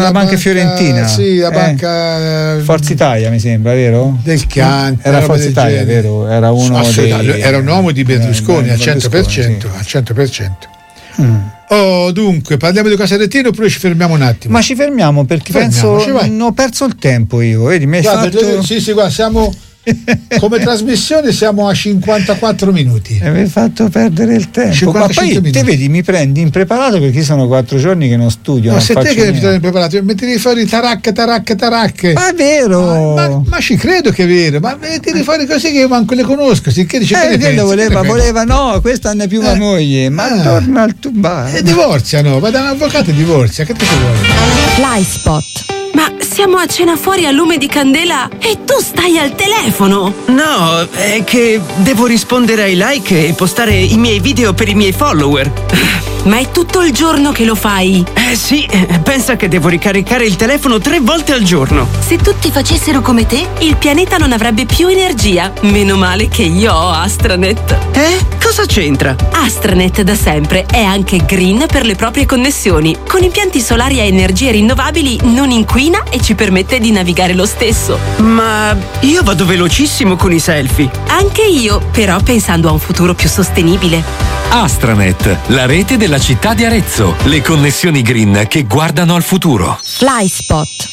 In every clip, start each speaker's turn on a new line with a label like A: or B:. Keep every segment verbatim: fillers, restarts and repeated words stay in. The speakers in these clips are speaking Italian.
A: la, la banca, banca fiorentina.
B: Sì, la
A: eh.
B: banca
A: Forza Italia, mi sembra, vero?
B: Del Chianti.
A: Era Forza Italia, genere. Vero? Era uno dei,
B: era un uomo di Berlusconi eh, al cento per cento, sì. Al cento per cento. Mm. Oh, dunque, parliamo di Casarettino oppure ci fermiamo un attimo?
A: Ma ci fermiamo perché penso non ho perso il tempo io, vedi, mi hai guarda, fatto...
B: Sì, sì, guarda, siamo come trasmissione siamo a cinquantaquattro minuti.
A: E mi hai fatto perdere il tempo. Ma poi minuti. Te vedi, mi prendi impreparato perché sono quattro giorni che non studio.
B: Ma
A: non
B: se te che mi prendi impreparato, metti fuori taracche, taracche, taracche.
A: Ma è vero!
B: Ma, ma, ma ci credo che è vero, ma metti fuori così che io manco le conosco. Sicché dice
A: eh, quello voleva, voleva, no, questa non è più eh. la moglie, ma ah. torna al tubato.
B: E divorziano, va da un avvocato e divorzia, che te ci vuole?
C: L'iSpot. Ma siamo a cena fuori a lume di candela e tu stai al telefono!
D: No, è che devo rispondere ai like e postare i miei video per i miei follower.
C: Ma è tutto il giorno che lo fai?
D: Eh sì, pensa che devo ricaricare il telefono tre volte al giorno.
C: Se tutti facessero come te, il pianeta non avrebbe più energia. Meno male che io ho Astranet.
D: Eh? Cosa c'entra?
C: Astranet da sempre è anche green per le proprie connessioni. Con impianti solari a energie rinnovabili non inquina e ci permette di navigare lo stesso.
D: Ma io vado velocissimo con i selfie.
C: Anche io, però pensando a un futuro più sostenibile.
E: Astranet, la rete della città di Arezzo. Le connessioni green che guardano al futuro.
C: L'iSpot.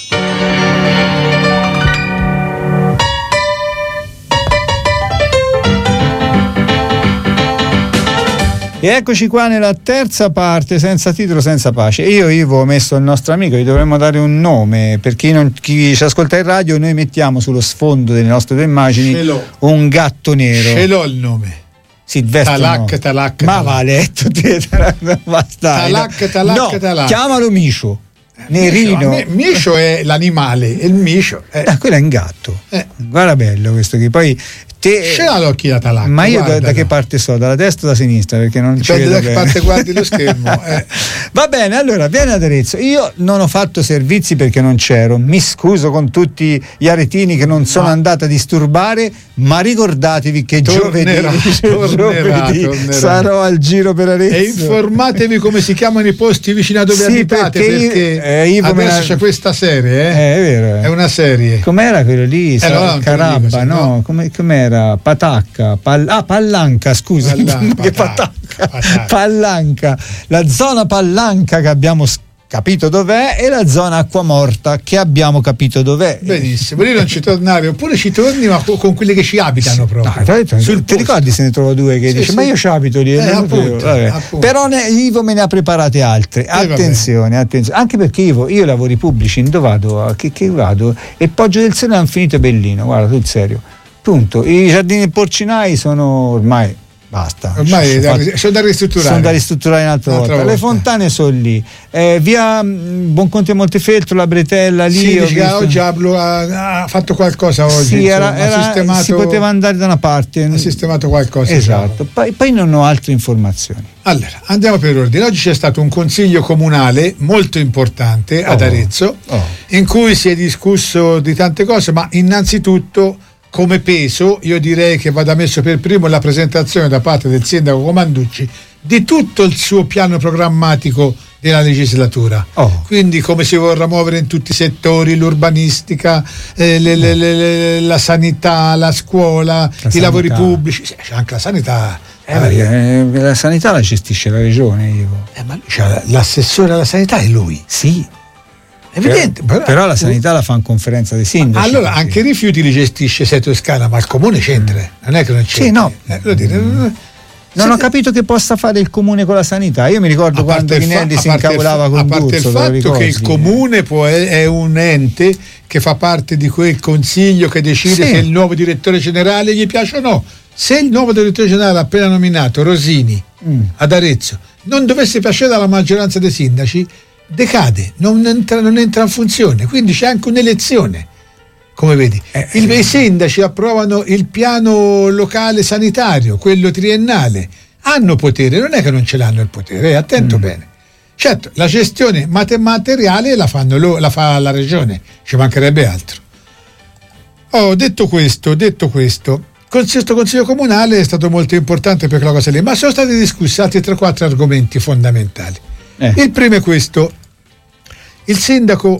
A: E eccoci qua nella terza parte, senza titolo, senza pace. Io, Ivo, ho messo il nostro amico, gli dovremmo dare un nome, per chi, non, chi ci ascolta in radio, noi mettiamo sullo sfondo delle nostre due immagini un gatto nero.
B: Ce l'ho il nome.
A: Silvestro
B: Talac,
A: no.
B: talac,
A: ma
B: talac.
A: va letto te, basta.
B: Talac, talac,
A: no,
B: talac.
A: Chiamalo Miscio. Nerino.
B: Miscio, Miscio è l'animale, il Miscio è...
A: Ah, quello è un gatto.
B: Eh.
A: Guarda bello questo che poi te...
B: Ce l'ha l'occhi da Talac.
A: Ma io da, da che parte so? Dalla destra o da sinistra? Perché non ci vedo
B: da che
A: bene.
B: parte guardi lo schermo. Eh.
A: Va bene, allora vieni ad Arezzo. Io non ho fatto servizi perché non c'ero. Mi scuso con tutti gli aretini che non sono ma... andato a disturbare, ma ricordatevi che tornerà, giovedì,
B: tornerà,
A: giovedì
B: tornerà.
A: sarò al giro per Arezzo.
B: E informatevi come si chiamano i posti vicino a dove
A: sì,
B: abitate,
A: perché,
B: perché
A: eh, io
B: adesso
A: la...
B: c'è questa serie, eh?
A: eh, è vero.
B: È una serie.
A: Com'era quello lì?
B: Eh, no, no,
A: Carabba,
B: dico,
A: no?
B: no.
A: Come, com'era? Patacca, pal... ah, Pallanca, scusa.
B: Pallanca,
A: che
B: patacca,
A: patacca.
B: patacca.
A: Pallanca, la zona Pallanca che abbiamo capito dov'è e la zona Acquamorta che abbiamo capito dov'è.
B: Benissimo, lì non ci tornare, oppure ci torni ma con quelli che ci abitano proprio.
A: No, detto,
B: sul
A: ti ricordi se ne trovo due che
B: sì,
A: dice
B: sì.
A: ma io ci abito lì,
B: eh, appunto, appunto.
A: Però ne, Ivo me ne ha preparate altre. Eh, attenzione, attenzione, anche perché Ivo, io lavori pubblici, dove vado? Che, che vado? E Poggio del Seno hanno finito bellino, guarda, sul serio. Punto. I giardini porcinai sono ormai basta.
B: Ormai
A: sono,
B: da, sono da ristrutturare.
A: Sono da ristrutturare un'altra,
B: un'altra
A: volta.
B: volta.
A: Le fontane sono lì. Eh, via Buonconte Montefeltro, la Bretella lì.
B: Sì,
A: visto...
B: oggi ha, ha fatto qualcosa oggi.
A: Sì,
B: insomma,
A: era, era,
B: ha sistemato,
A: si poteva andare da una parte.
B: Ha sistemato qualcosa.
A: Esatto.
B: Diciamo.
A: Poi, poi non ho altre informazioni.
B: Allora, andiamo per ordine. Oggi c'è stato un consiglio comunale molto importante ad
A: oh.
B: Arezzo,
A: oh.
B: in cui si è discusso di tante cose, ma innanzitutto come peso io direi che vada messo per primo la presentazione da parte del sindaco Comanducci di tutto il suo piano programmatico della legislatura,
A: oh.
B: quindi come si vorrà muovere in tutti i settori, l'urbanistica, eh, le, le, le, le, la sanità, la scuola, la i sanità. Lavori pubblici, sì, c'è anche la sanità.
A: Eh, eh, la sanità la gestisce la regione, Ivo.
B: Eh, ma cioè, l'assessore alla sanità è lui.
A: Sì.
B: Evidente,
A: però,
B: però,
A: però la sanità la fa in conferenza dei sindaci.
B: Allora
A: perché...
B: anche i rifiuti li gestisce Sei Toscana, ma il comune c'entra, non è che non c'entra.
A: Sì, no.
B: Eh, lo dire,
A: mm. Non ho capito che possa fare il comune con la sanità. Io mi ricordo quando Rinaldi si incavolava con D'Urso.
B: A parte il fatto che il comune può, è un ente che fa parte di quel consiglio che decide sì. se il nuovo direttore generale gli piace o no. Se il nuovo direttore generale appena nominato, Rosini, mm. ad Arezzo, non dovesse piacere alla maggioranza dei sindaci, decade, non entra, non entra in funzione, quindi c'è anche un'elezione, come vedi. Eh, il, eh, I sindaci approvano il piano locale sanitario, quello triennale, hanno potere, non è che non ce l'hanno il potere, eh, attento mm. bene. Certo, la gestione materiale la, fanno lo, la fa la regione, ci mancherebbe altro. Oh, detto questo, detto questo, questo consiglio comunale è stato molto importante per quella cosa lì, ma sono stati discussi altri tre quattro argomenti fondamentali. Eh. Il primo è questo: il sindaco